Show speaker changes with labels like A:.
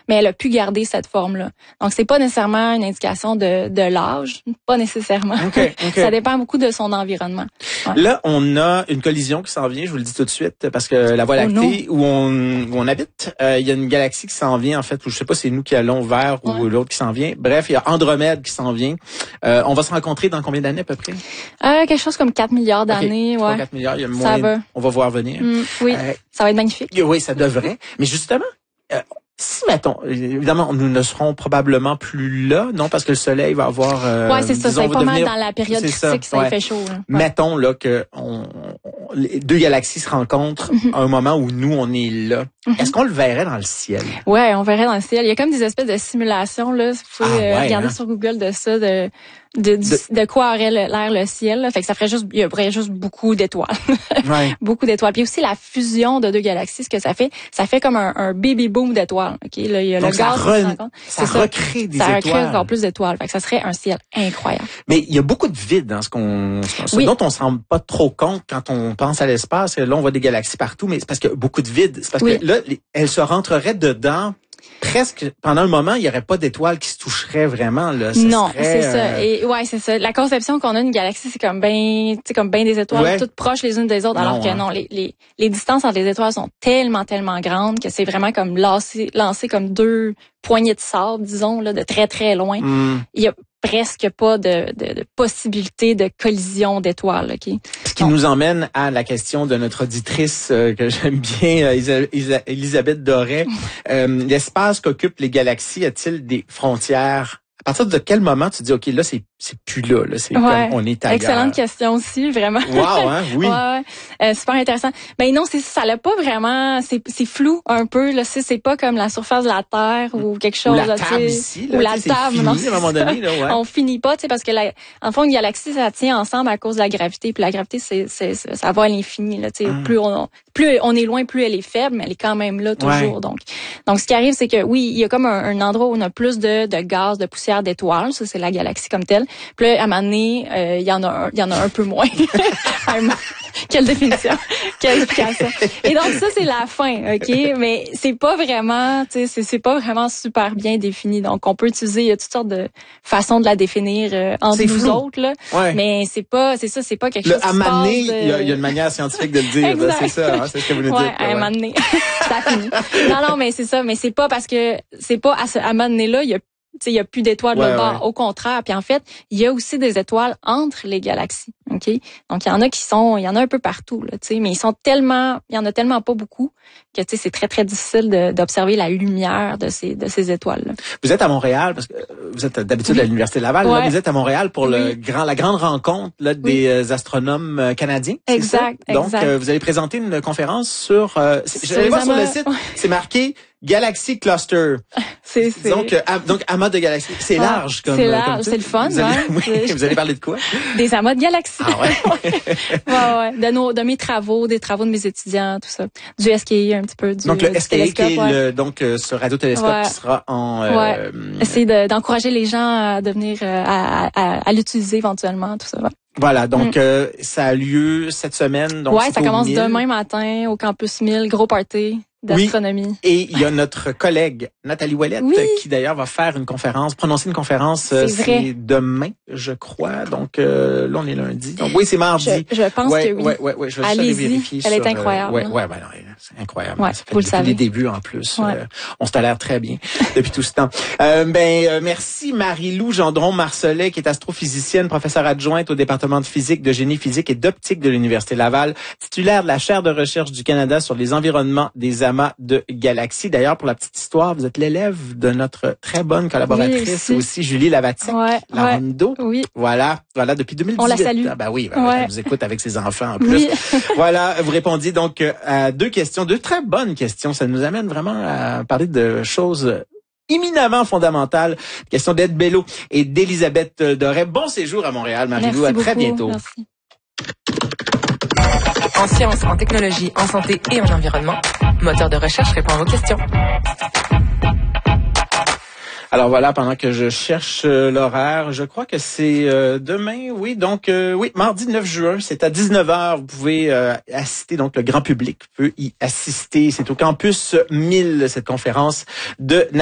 A: mais elle a pu garder cette forme-là. Donc, c'est pas nécessairement une indication de l'âge, pas nécessairement.
B: Okay.
A: Ça dépend beaucoup de son environnement. Ouais.
B: Là, on a une collision qui s'en vient, je vous le dis tout de suite, parce que la Voie lactée où on habite, il y a une galaxie qui s'en vient, en fait, où je sais pas si c'est nous qui allons vers ou l'autre qui s'en vient. Bref, il y a Andromède qui s'en vient. On va se rencontrer dans combien d'années à peu près?
A: Quelque chose comme 4 milliards d'années.
B: 4 milliards, il y a moyen, on va voir venir.
A: Oui, ça va être magnifique.
B: Oui, ça devrait. Mais justement, si, mettons, évidemment, nous ne serons probablement plus là, non, parce que le soleil va avoir...
A: ouais, c'est ça, c'est pas mal dans la période critique, ça fait chaud. Là. Ouais.
B: Mettons, là, que les deux galaxies se rencontrent à un moment où nous, on est là. Est-ce qu'on le verrait dans le ciel?
A: Ouais, on verrait dans le ciel. Il y a comme des espèces de simulations, là. Vous pouvez regarder sur Google de ça, de quoi aurait l'air le ciel, là. Fait que il y aurait juste beaucoup d'étoiles. Beaucoup d'étoiles. Puis aussi la fusion de deux galaxies, ce que ça fait comme un baby boom d'étoiles. OK, là, il y a
B: donc
A: le gaz
B: ça recrée des étoiles.
A: Ça recrée encore plus d'étoiles. Fait que ça serait un ciel incroyable.
B: Mais il y a beaucoup de vide dans ce dont on se rend pas trop compte quand on pense à l'espace. Là, on voit des galaxies partout, mais c'est parce qu'il y a beaucoup de vide. C'est parce que là, elles se rentreraient dedans. Presque, pendant un moment, il n'y aurait pas d'étoiles qui se toucheraient vraiment, là.
A: Non, c'est ça. Et ouais, c'est ça. La conception qu'on a d'une galaxie, c'est comme ben des étoiles toutes proches les unes des autres, alors que non, les distances entre les étoiles sont tellement grandes que c'est vraiment comme lancé comme deux poignées de sable, disons, là, de très, très loin. Il y a presque pas de possibilité de collision d'étoiles. Okay?
B: Ce qui nous emmène à la question de notre auditrice que j'aime bien, Elisabeth Doré. L'espace qu'occupent les galaxies a-t-il des frontières? À partir de quel moment tu dis, OK, là, c'est plus là, c'est comme on est ailleurs?
A: Excellente question aussi, vraiment.
B: Wow, hein, oui.
A: Super intéressant. Ben non, ça l'a pas vraiment, c'est flou un peu, là, c'est pas comme la surface de la Terre ou quelque chose,
B: ou la table ici, là,
A: ou la table,
B: non, à un moment donné, là,
A: on finit pas, tu sais, parce que en fond, une galaxie, ça tient ensemble à cause de la gravité, puis la gravité, ça va à l'infini, là, tu sais, plus on est loin, plus elle est faible, mais elle est quand même là toujours, donc ce qui arrive, c'est que oui, il y a comme un endroit où on a plus de gaz, de poussière, d'étoiles, ça c'est la galaxie comme telle. Puis là, à un moment donné, il y en a un peu moins. Quelle définition, quelle explication. Et donc ça c'est la fin, OK, mais c'est pas vraiment, tu sais, c'est pas vraiment super bien défini. Donc on peut utiliser, il y a toutes sortes de façons de la définir entre nous autres là, mais c'est pas quelque chose qui
B: à m'amener, il y a une manière scientifique de le dire, là, c'est ça, hein, c'est ce que vous nous dites.
A: À un moment donné, ça finit. Non, mais c'est ça, mais c'est pas parce que c'est pas à un moment donné là, il y a plus d'étoiles de bord. Au contraire. Puis en fait, il y a aussi des étoiles entre les galaxies. OK? Donc, il y en a un peu partout, là, tu sais, mais il y en a tellement pas beaucoup que, tu sais, c'est très, très difficile d'observer la lumière de ces étoiles-là.
B: Vous êtes à Montréal, parce que vous êtes d'habitude à l'Université Laval. Là, vous êtes à Montréal pour la grande rencontre, là, des astronomes canadiens.
A: Exact.
B: Donc, vous allez présenter une conférence sur, j'allais voir sur le site, c'est marqué Galaxy Cluster. Donc, amas de galaxies. C'est large comme.
A: C'est large, c'est le fun,
B: vous allez parler de quoi?
A: Des amas de galaxies.
B: Ah ouais?
A: De mes travaux, des travaux de mes étudiants, tout ça. Du SKI un petit peu.
B: Donc, le SKI qui est ce radiotélescope qui sera en...
A: Essayer d'encourager les gens à devenir, à l'utiliser éventuellement, tout ça. Ouais.
B: Voilà, donc ça a lieu cette semaine. Donc
A: ça commence demain matin au Campus 1000, gros party d'astronomie.
B: Oui. Et il y a notre collègue Nathalie Ouellette qui d'ailleurs va faire prononcer une conférence c'est demain, je crois. Donc là on est lundi. Donc oui, c'est mardi.
A: Je pense que oui.
B: Ouais, je vais aller vérifier.
A: Elle est incroyable.
B: C'est incroyable.
A: Ouais,
B: ça fait depuis les débuts en plus. On se tolère très bien depuis tout ce temps. Merci Marie-Lou Gendron-Marcelet qui est astrophysicienne, professeure adjointe au département de physique, de génie physique et d'optique de l'Université Laval, titulaire de la chaire de recherche du Canada sur les environnements des amas de galaxies. D'ailleurs, pour la petite histoire, vous êtes l'élève de notre très bonne collaboratrice aussi, Julie Lavatier, la Rondo.
A: Oui.
B: Voilà, depuis 2018.
A: On la salue.
B: Ah, elle vous écoute avec ses enfants en plus. Oui. Voilà, vous répondiez donc à deux très bonnes questions. Ça nous amène vraiment à parler de choses éminemment fondamentales. Question d'Ed Bello et d'Elisabeth Doré. Bon séjour à Montréal, Marie-Lou. À très bientôt.
A: Merci.
C: En sciences, en technologie, en santé et en environnement, Moteur de recherche répond à vos questions.
B: Alors voilà, pendant que je cherche l'horaire, je crois que c'est demain, mardi 9 juin, c'est à 19h, vous pouvez assister, donc le grand public peut y assister. C'est au campus 1000, cette conférence de